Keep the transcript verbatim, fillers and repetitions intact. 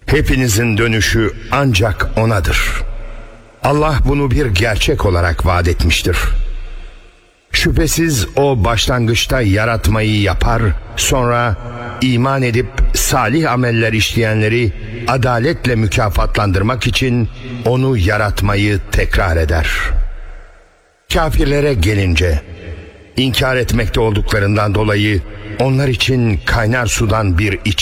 Hepinizin dönüşü ancak O'nadır. Allah bunu bir gerçek olarak vaat etmiştir. Şüphesiz O başlangıçta yaratmayı yapar, sonra iman edip salih ameller işleyenleri adaletle mükafatlandırmak için onu yaratmayı tekrar eder. Kafirlere gelince, inkar etmekte olduklarından dolayı onlar için kaynar sudan bir iç